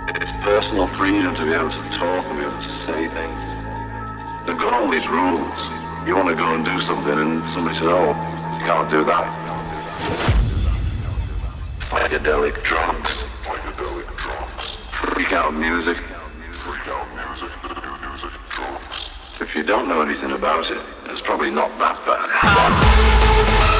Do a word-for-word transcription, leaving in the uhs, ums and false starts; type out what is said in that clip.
It's personal freedom to be able to talk and be able to say things. They've got all these rules. You want to go and do something and somebody says, oh, you can't do that. Psychedelic drugs. Psychedelic drugs. Freak out music. Freak out music. Music drugs. If you don't know anything about it, it's probably not that bad.